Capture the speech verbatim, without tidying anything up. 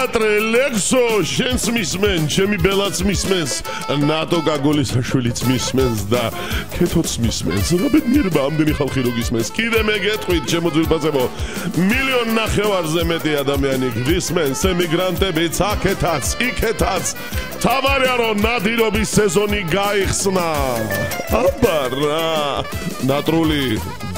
თეატრე ლექსო შენს მისმენ ჩემი ბელაც მისმენს ნატო გაგოლისაშვილიც მისმენს და ქეთოც მისმენს რა ბედნიერება ამდენი ხალხი რო გისმენს კიდე მე გეტყვით ჩემო ძვირფასებო მილიონ ნახევარზე მეტი ადამიანი გისმენს ემიგრანტებიც აქეთაც იქეთაც თავარია რომ ნადირობის სეზონი გაიხსნა აბა რა ნატრული